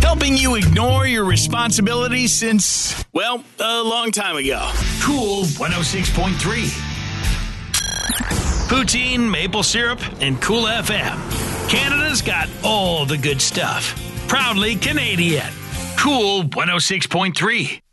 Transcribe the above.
Helping you ignore your responsibilities since, well, a long time ago. Cool 106.3. Poutine, maple syrup, and Cool FM. Canada's got all the good stuff. Proudly Canadian. Cool 106.3.